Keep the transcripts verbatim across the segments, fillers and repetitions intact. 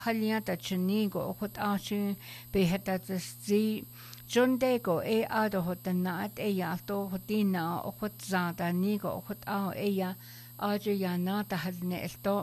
haliata chinigo hot ashin beheta zi jondego e ado hotanat e yato hotina hot zada nigo hot ao e ya ajo ya nata hadne elto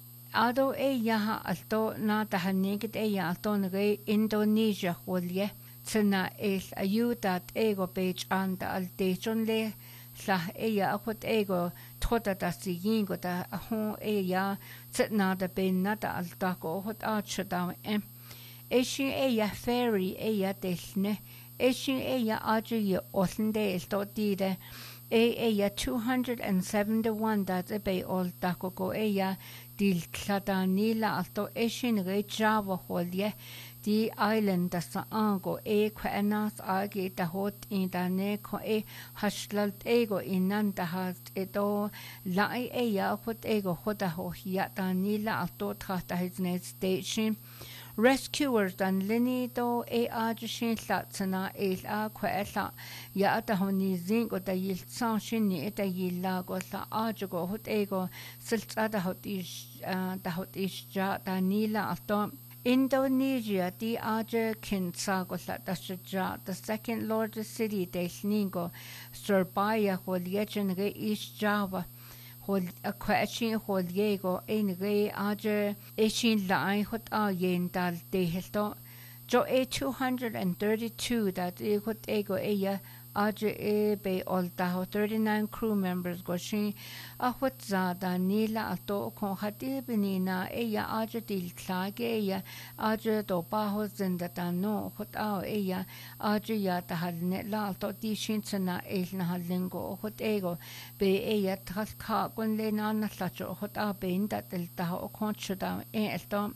ado e yaha alto nata hanigit e yato nge Indonesia holye tsna el ayudat ego page anda alte jonle la eya akot ego tota da sigingo da hon eya tsna da benna da alta ko hot achda em eshi eya ferry eya delne eshi eya aje ye oslende estodide e eya two hundred seventy-one da be ol da ko eya dil kladanila alto eshin re java holye di island da saango e kwenas age da hot in da ne ko e haslalt ego inan da hat edo lai e ya hot ego hoda ho ya da nila alto tra da hizne station rescuers dan lini do e ajishin latsana e a kwela ya da honi zingo da yil sanshin ni da yilla go sa ajugo hot ego silta da hot is da hot is ja da nila alto Indonesia, the Aja Kinsagola, the second largest city, the Sningo, Surabaya, Holyechen, East Java, Hol Aquachin, Holyego, in Re Aja, Eshin Lai, Hot Ayen Dal de Histo, Jo A two hundred thirty-two, that E Hot Ego Eya. Aja e be olta thirty-nine crew members goshin a hot zada nila ato kon hati benina eya aja dil klage eya aja do baho zindata no hot ao eya aja ya tahalne la to di shintsana el na halingo hot ego be eya talka kon le na na lacho hot a be inda del ta o kon chuda e elto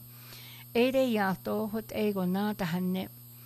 ere ya to hot ego na tahanne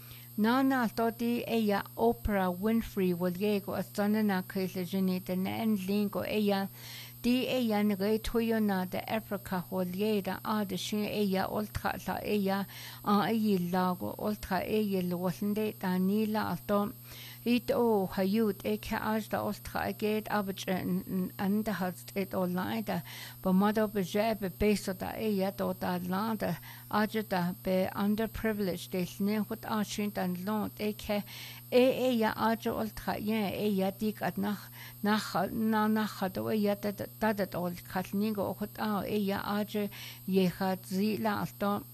Nana toti eya Oprah Winfrey Wodiego a sonana Kailajini the Nan Lingo eya di eya nge toyona de Africa Holieda a de shin eya ultra la eya a eyi lago ultra eya lwasende danila atom it o hayut e ka ajda ultra get abach and the hat it all laida but mother beje be beso da eya do da landa ajda be underprivileged de ne hot ashin dan lot e ke e eya ajo ultra ye eya dik at nach nach na nach do eya da da all katningo hot a eya ajo ye hat zila atom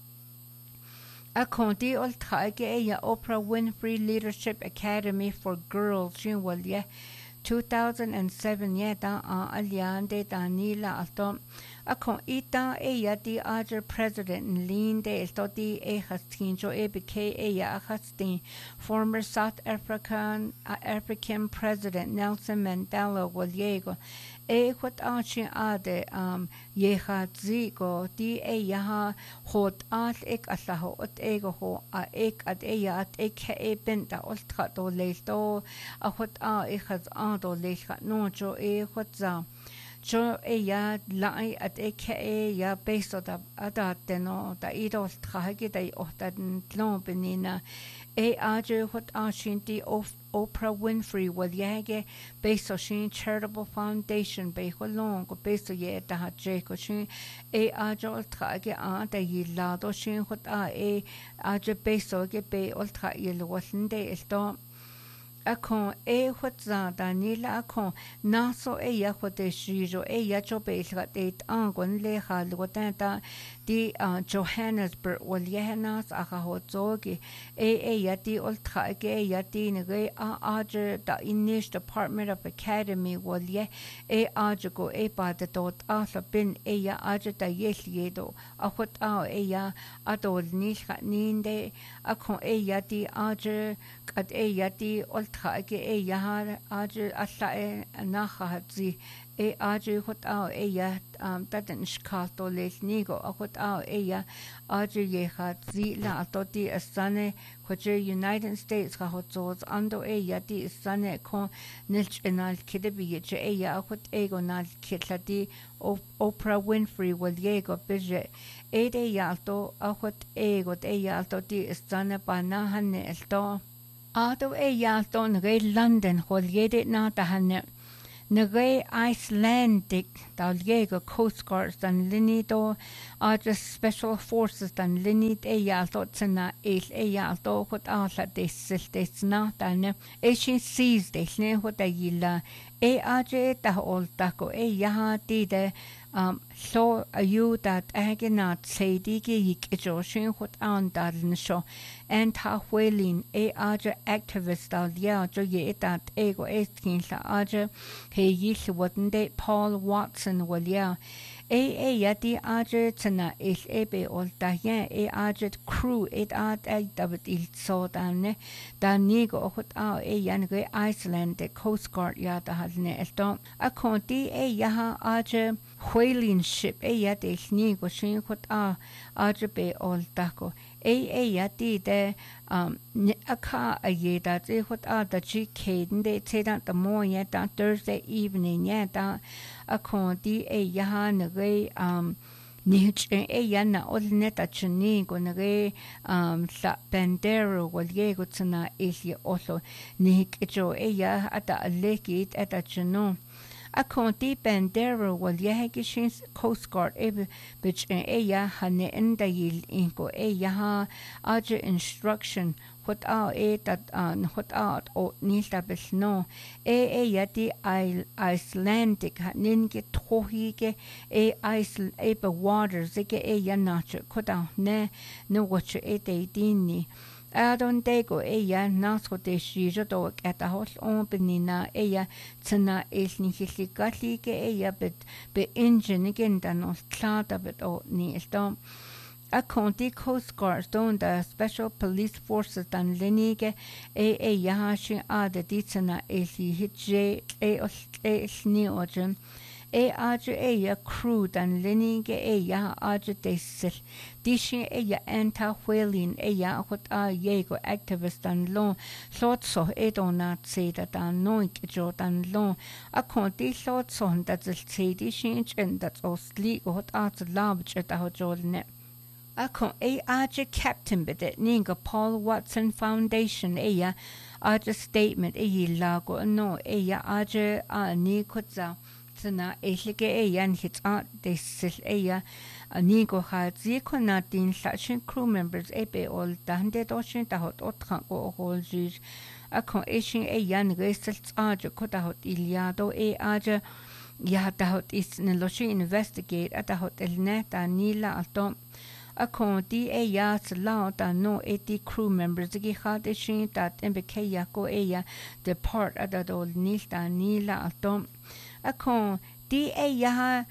A conti ultra eya Oprah Winfrey Leadership Academy for Girls Shinwalye two thousand seven yeta a aliande danila atom a con ita eya di other president lean de estoti e hastin jo e bk eya hastin former South African uh, African President Nelson Mandela Waliego e hot achi ade um yeha zigo di eya ha hot at ek asaho ot ego ho a ek at eya at ek e benta ultra do lesto a hot a e has a do lecha no jo e hot za jo eya lai at ek e ya beso da adate no da idol trage da otan tlon benina e aje hot ashinti of Oprah Winfrey Waliage beso shin charitable foundation be holong ko beso ye da haje ko shin e ajo trage a da yilado shin hot a e aje beso ge be ultra yelwasende esto akon e hot za danila akon naso e ya hot shijo e ya cho be gat angon le hal gotanta di Johannesburg Walienas aha hozogi e e ya di ultra ge ya di ne a aje da Inish Department of Academy walie e aje go e ba de dot asa bin e ya aje da yesiedo a hot a e ya adol nish ninde akon e ya di aje kat e ya di ultra ge e ya aje asa e naha zi e aje hot a e ya um taten shkato les nigo a hot a e ya aje ye hat zi la toti asane koje United States ha hot zos ando e ya di asane ko nilch enal kidebi je e ya hot ego nal kitladi Oprah Winfrey Waliego bije e de ya to a hot ego de ya to di asane bana hanne elto Ado e ya to nge London holiede na ta hanne Nage Icelandic Dalgego Coast Guards dan Linido are just special forces dan Linit e Yalto Tsena is e Yalto what Alta des des not dan e she sees des ne what a yilla e aje ta oltako e yaha de um so a you that agenat say digi yik ejoshin what on dalin show and ha whaling e aje activist dal ya jo ye that ego eskin sa aje he yis wouldn't they Paul Watson well yeah e e yati aje tsana is ebe olta ya e aje crew it at a david il so dan dan nigo hot a e yan go Iceland the Coast Guard ya da halne elton a konti e yaha aje whaling ship e yati nigo shin hot a aje be olta ko e e yati de um aka a ye da e hot a da g caden de te da the morning da Thursday evening ya da a konti e yaha nage um nich e yana olne ta chini go nage um sa bandero wal ye go tsana e also nik jo e ya ata lekit ata chino a konti bandero wal ye gishin Coast Guard e bich e ya hane enda yil inko e ya ha aje instruction what are e that an what out o nilta besno e e yati Icelandic ninge tohige e ice e be waters ke e yanache koda ne no watch e de dini adon dego e ya nasko de shijo do at a hot on benina e ya tsna es ni hilikali ke e ya bet be engine again dan os klata bet o ni stom a county Coast Guard don the special police forces dan lenige e e yahashi a de ditsana e si hitje e os e sni ojen e aje e ya crew dan lenige e ya aje desil dishi e ya anti whaling e ya hot a yego activist dan lo sort so e donat se da dan noik jo dan lo a county sort so that the se dishi and that osli hot at lab chet a jolne Ako e aje captain bit ninga Paul Watson Foundation e ya aje statement e lago no e ya aje a ni kutza tsna e like e yan hit a desil e ya ni go ha zi kona din session crew members e be all dande doshin ta hot otran go hol ji ako e shin e yan gesel aje kota hot iliado e aje ya ta hot is ne loshi investigate at hot el neta nila alto a konti e ya sla ta no eighty crew members gi khade shin ta tembe ke ya ko e ya depart at the old nista nila atom a kon di e ya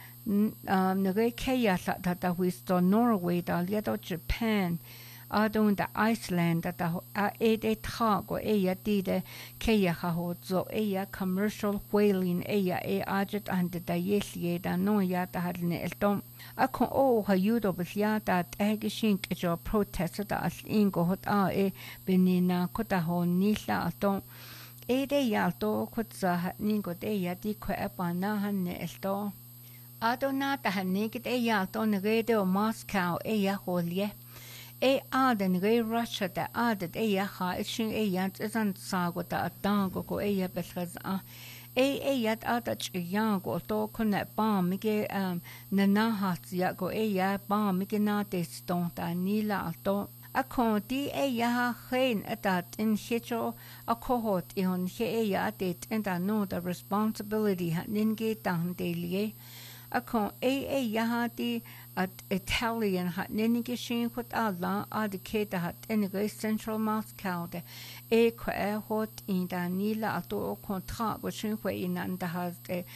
um no ke ya sa ta ta with Norway da ya to Japan adon da Iceland da a e de ta go e ya di de ke ya ha ho zo e ya commercial whaling e ya e ajet and da yesye da no ya ta hadne eltom Ako o ha yudo bisya dat egishin jo protest da as ingo hot a e benina kota ho nila ato e de ya to kutza ningo de ya di ko apana hanne esto adona ta hanne ke de ya to nge de Moscow e ya holye e aden ge Russia da adet e ya ha shin e ya tsan sa go da dango ko e ya besaz a e e yat atach yang go to kone ba mige um na na hat ya go e ya ba mige na te ston ta nila to a kon di e ya hen atat in hicho a cohort i on he e ya te and no the responsibility ha ninge tang de lie a kon e e ya di at Italian hat ninge shin hot alla ad keta hat in central Moscow de e ko e hot in da nila to kontra go shin ko in and has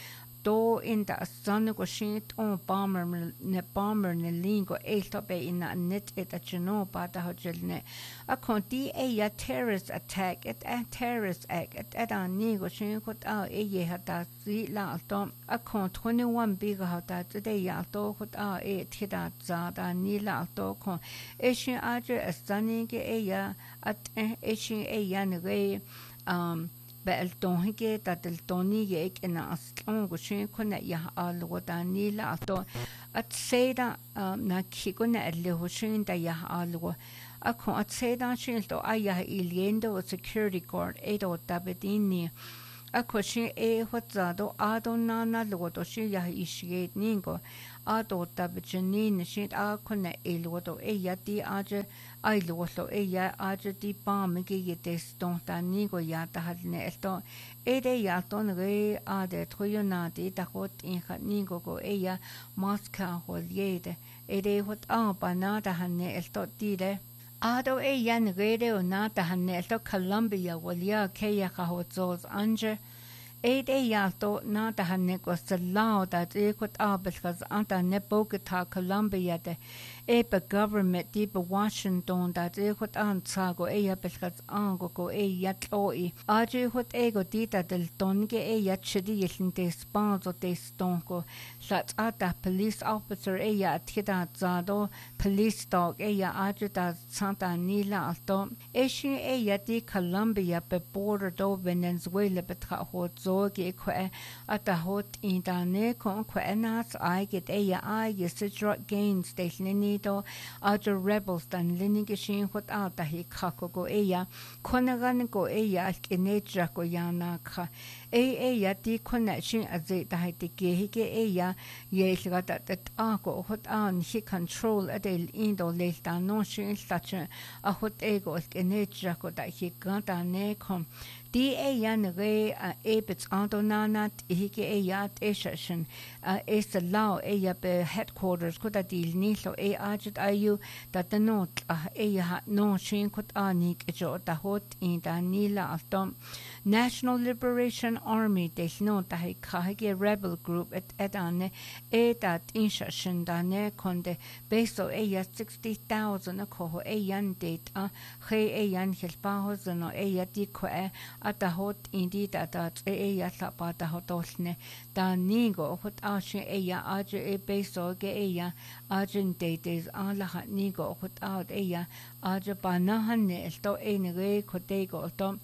do in da sun go shin on bomber ne bomber ne lingo e to be in net et at no ba da hojelne a konti e ya terrorist attack at a terrorist act at a ni go shin ko a e ye ha da si la to a kon twenty-one big ha da de ya to ko a e ti da za da ni la to kon e shin a je astani ke e ya at e shin e ya ne um bel tonhige ta del toni ye ek na aslon go shin kona ya al goda ni la to at seda na kigona le ho shin da ya al go a ko at seda shin to aya iliendo security guard e do tabedini ako shi e hotzado ado nana lodo shi ya ishiet ningo ado tabjinin shi a kone e lodo e ya di aje ai lodo e ya aje di bam ge yete stonta ningo ya ta hadne esto e de ya ton re a de troyona di ta hot in ha ningo go e ya maska hol yede e de hot a banada hanne esto di de Ado e yan rede o nata haneto Colombia walia keya kahozos anje. Eid e yato nata haneko salao dat e kot abelkas anta nebogata Colombia de eba government diba Washington dat e kot ansago e yabelkas ango ko e yatloi. Aji hot ego dita del tonge e yachidi yelin de spanzo de stonko. Sat ata police officer e ya atida zado police dog e ya ajita Santa Nila alto. Eshi e yati Colombia be border do Venezuela betra hot zoge kwe ata hot indane kon kwe nas I get e ya I yesidrot gains de linido aja rebels dan linigishin hot ata hi kakogo e ya konagan go e ya kinetra ko yana ka e e yati connection aze da hite ge hige e ya ye lgata tat a ko hot an hi control adel indo le sta no shin such a hot ego kinetra ko da hi gata ne kom di e yan re e bits andonana hige e ya session is the law e ya be headquarters ko da dil ni so e ajit ayu da the not e ya no shin ko ani ke jo da hot in da nila altom National Liberation Army de no da hi kahige rebel group at edane e da insha ne konde beso e ya sixty thousand ko e yan date a he e yan helpa ho no e ya di ko e ata hot indi da da e ya sa pa da hotosne da nigo hot a she e ya aje e beso ge e ya argent dates a la ha nigo hot out e ya aje pa na hanne sto e ne ge ko te go to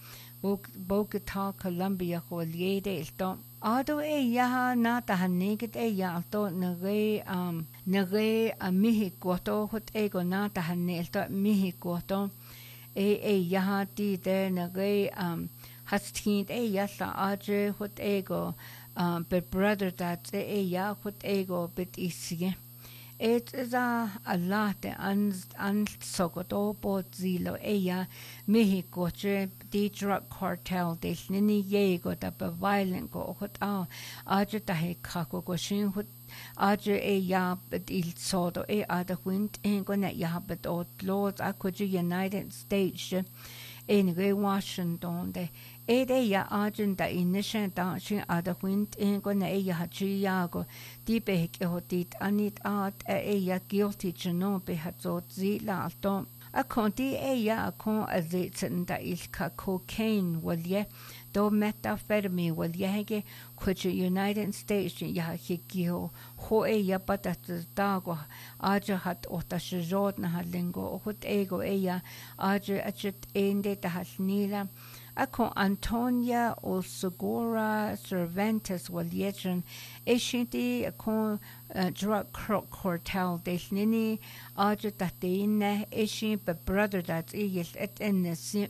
Bogota, Colombia, ko liede esto. Ado e yaha na tahaneget e ya alto nage um nage a Mexico to hot ego na tahane esto Mexico to e e yaha ti de nage um hastint e yasa aje hot ego um be brother that e ya hot ego bit isige. It is a a lot an an sogoto po zilo eya Mexico che the drug cartel de nini yego da be violent go hot a aje ta he kako go shin hot aje e ya bet il sodo e ada wind en go net ya bet o lords a could United States in Washington de e de ya argent da inishan da shin ada wind in go ne ya chi ya go di be ke hotit anit art e ya guilty chno be hatot zi la to a conti e ya con azitsen da il ka cocaine wal ye do methamphetamine wal ye ge kuch United States ya ki gio ho e ya patat da go aja hat ota shjot na halingo hot ego e ya aja achet ende da hasnila Ako Antonia o Segura Cervantes Waliechen Eshinti ako drug cartel desnini aja tateine Eshin be brother that is et en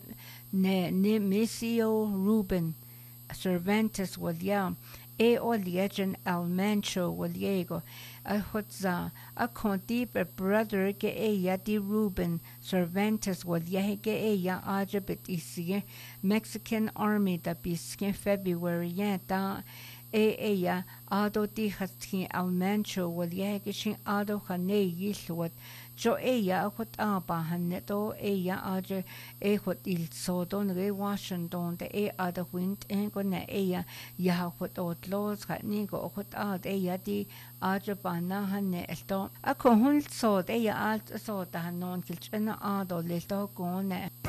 ne Nemesio Ruben Cervantes Walia e Oliechen Almancho Waliego a hotza a conti be brother ke e ya di Ruben Cervantes Walia ke e ya aja bit isi Mexican Army da biskin February yata e e ya ado di haskin Almancho Walia ke shin ado khane yilwat jo e ya hot aba haneto e ya aja e hot il sodon re Washington de e ada wind en go na e ya ya hot ot los khani go hot ad e ya di aja bana hanne esto a ko hun so de ya alt so da non kilchena ado le to go ne